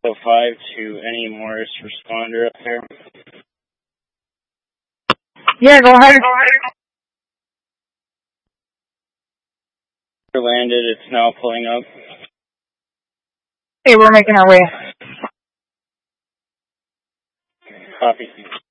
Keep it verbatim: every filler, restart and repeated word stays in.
five to any Morris responder up there. Yeah, go ahead. Go ahead. Landed, it's now pulling up. Hey, we're making our way. Copy.